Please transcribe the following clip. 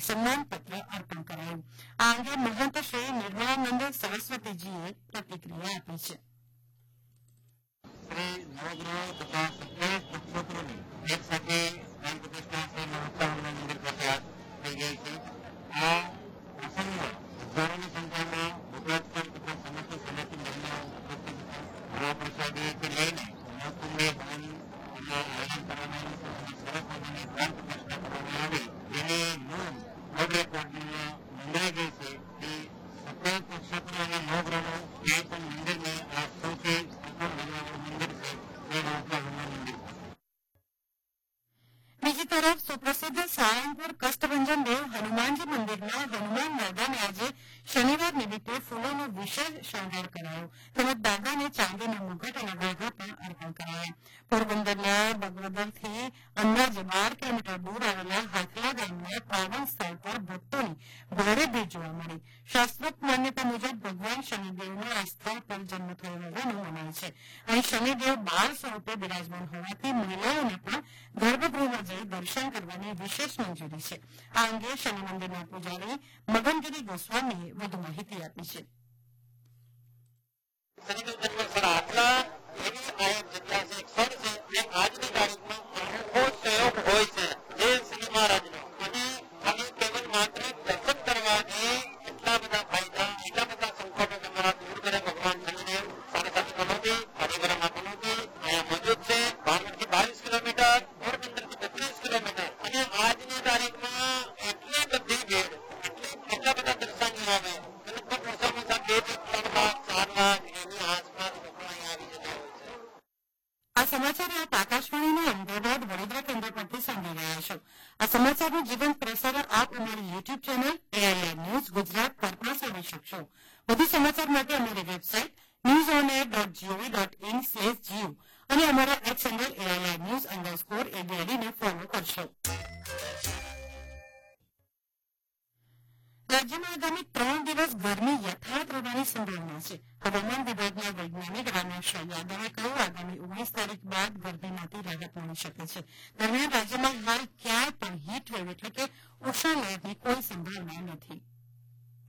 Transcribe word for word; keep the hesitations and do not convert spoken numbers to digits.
સન્માન પત્ર અર્પણ કરાયું. આ અંગે મહંત શ્રી નિર્મળાનંદ સરસ્વતીજીએ પ્રતિક્રિયા આપી છે. શ્રી નવગ્રહ તથા સત્યાવીસ નક્ષત્રોની એક સાથે પ્રાણ પ્રતિષ્ઠા શ્રી મહોત્સવ મંદિર ખાતે થઈ ગઈ છે. આ પ્રસંગમાં હજારોની સંખ્યામાં ગુજરાતભર તથા સમસ્ત સનાતન ધર્મો ઉપસ્થિત હતા. મહાપ્રસાદીથી લઈને મહાકુંભે હવન અને આયોજન કરવામાં આવ્યું છે અને સરસ મજાની પ્રાણ પ્રતિષ્ઠા કરવામાં આવી. એની નોંધ વર્લ્ડ રેકોર્ડમાં નોંધાઈ ગઈ છે કે સત્યાવીસ નક્ષત્રો અને નવગ્રહો ક્યાંય પણ મંદિરને આ સૌથી બીજી તરફ સુપ્રસિદ્ધ સાળંગપુર કષ્ટભંજન દેવ હનુમાનજી મંદિરમાં હનુમાન દાદાને આજે શનિવાર નિમિત્તે ફૂલોનો વિશેષ શણગાર કરાયો તેમજ દાદાને ચાંદીના મુગટ અને વાઘા પણ અર્પણ કરાયા. પોરબંદરના બગવદરથી અંદાજે બાર કિલોમીટર દૂર આવેલા હાથલા ગામના પાવન સ્થળ પર ભક્તોની ભારે ભીડ જોવા મળી. શાસ્ત્રોક્ત માન્યતા મુજબ ભગવાન શનિદેવનો આ સ્થળ પર જન્મ થયો હોવાનું મનાય છે. અહીં શનિદેવ બાળ સ્વરૂપે બિરાજમાન હોવાથી મહિલાઓને પણ ગર્ભગૃહમાં જઈ દર્શન કરવાની વિશેષ મંજૂરી છે. આ અંગે શનિ મંદિરના પૂજારી મગનગીરી ગોસ્વામીએ વધુ માહિતી આપી છે. આજની તારીખમાં અનોખો સહયોગ હોય છે જે શ્રી મહારાજનો અને અમે કેવલ માત્ર દર્શન કરવાથી એટલા બધા ફાયદા એટલા બધા સંકટો તમારા દૂર કરે ભગવાન શનિદેવ. સાડા સાત કલોથી હરિભરા માતાનોથી અહીંયા મોજૂદ છે. ભાવનગરથી બાવીસ કિલોમીટર, પોરબંદરથી બત્રીસ કિલોમીટર અને આજની તારીખમાં એટલી બધી ભીડ એટલી એટલા બધા દર્શનીઓ આવે લગભગ ઓછામાં ઓછા બે થી ત્રણ લાખ ચાર લાખ એની આસપાસ લોકો અહીંયા આવી જતા હોય છે. આ સમાચાર આપ આકાશવાણીના અમદાવાદ વડોદરા કેન્દ્ર પરથી સાંભળી રહ્યા છો. આ સમાચારનું જીવંત પ્રસારણ આપ અમારી YouTube channel AIR news Gujarat પર પણ સાંભળી શકશો. વધુ સમાચાર માટે અમારી website news on air dot GOV dot in slash Jio અને અમારા x handle AIR news underscore એબીઆઈડીને follow કરશો. રાજ્યમાં આગામી ત્રણ દિવસ ગરમી યથાવત રહેવાની સંભાવના છે. હવામાન વિભાગના વૈજ્ઞાનિક રામેશ્વર યાદવે કહ્યું આગામી ઓગણીસ તારીખ બાદ ગરમીમાંથી રાહત મળી શકે છે. દરમિયાન રાજ્યમાં હાલ ક્યાંય પણ હીટ વેવ એટલે કે ઉષ્ણ લહેરની કોઈ સંભાવના નથી.